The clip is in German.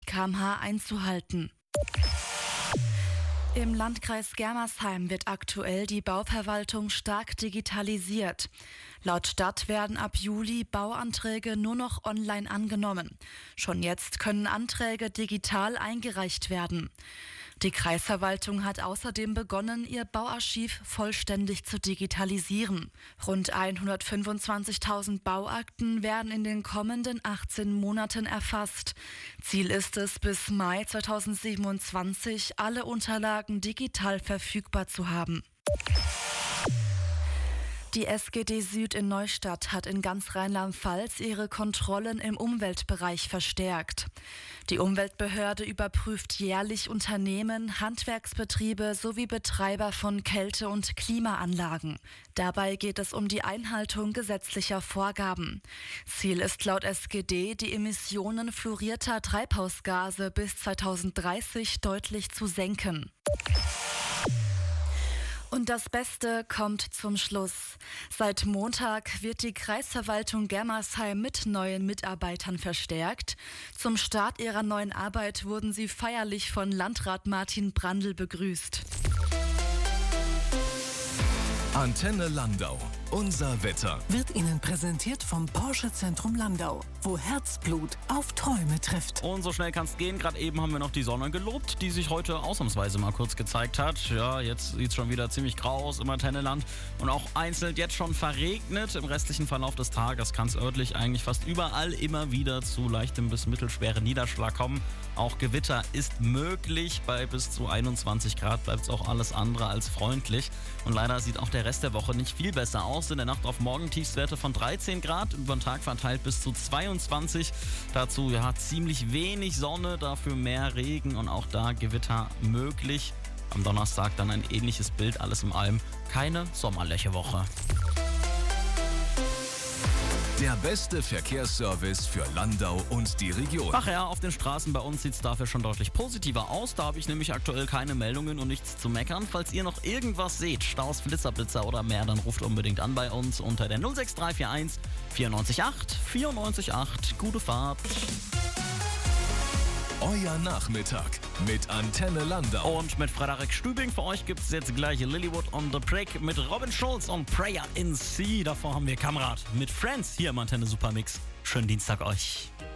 km/h einzuhalten. Im Landkreis Germersheim wird aktuell die Bauverwaltung stark digitalisiert. Laut Stadt werden ab Juli Bauanträge nur noch online angenommen. Schon jetzt können Anträge digital eingereicht werden. Die Kreisverwaltung hat außerdem begonnen, ihr Bauarchiv vollständig zu digitalisieren. Rund 125.000 Bauakten werden in den kommenden 18 Monaten erfasst. Ziel ist es, bis Mai 2027 alle Unterlagen digital verfügbar zu haben. Die SGD Süd in Neustadt hat in ganz Rheinland-Pfalz ihre Kontrollen im Umweltbereich verstärkt. Die Umweltbehörde überprüft jährlich Unternehmen, Handwerksbetriebe sowie Betreiber von Kälte- und Klimaanlagen. Dabei geht es um die Einhaltung gesetzlicher Vorgaben. Ziel ist laut SGD, die Emissionen fluorierter Treibhausgase bis 2030 deutlich zu senken. Und das Beste kommt zum Schluss. Seit Montag wird die Kreisverwaltung Germersheim mit neuen Mitarbeitern verstärkt. Zum Start ihrer neuen Arbeit wurden sie feierlich von Landrat Martin Brandl begrüßt. Antenne Landau. Unser Wetter wird Ihnen präsentiert vom Porsche Zentrum Landau, wo Herzblut auf Träume trifft. Und so schnell kann's gehen. Gerade eben haben wir noch die Sonne gelobt, die sich heute ausnahmsweise mal kurz gezeigt hat. Ja, jetzt sieht's schon wieder ziemlich grau aus im Antenneland und auch einzeln jetzt schon verregnet. Im restlichen Verlauf des Tages kann es örtlich eigentlich fast überall immer wieder zu leichtem bis mittelschweren Niederschlag kommen. Auch Gewitter ist möglich. Bei bis zu 21 Grad bleibt es auch alles andere als freundlich. Und leider sieht auch der Rest der Woche nicht viel besser aus. In der Nacht auf morgen Tiefstwerte von 13 Grad, über den Tag verteilt bis zu 22. Dazu ziemlich wenig Sonne, dafür mehr Regen und auch da Gewitter möglich. Am Donnerstag dann ein ähnliches Bild, alles in allem keine sommerliche Woche. Der beste Verkehrsservice für Landau und die Region. Ach ja, auf den Straßen bei uns sieht es dafür schon deutlich positiver aus. Da habe ich nämlich aktuell keine Meldungen und nichts zu meckern. Falls ihr noch irgendwas seht, Staus, Blitzerblitzer oder mehr, dann ruft unbedingt an bei uns unter der 06341 94 8. Gute Fahrt. Euer Nachmittag mit Antenne Landau. Und mit Frederik Stübing für euch gibt es jetzt gleich Lilywood on the Prick mit Robin Schulz und Prayer in Sea. Davor haben wir Kamerad mit Friends hier im Antenne Supermix. Schönen Dienstag euch.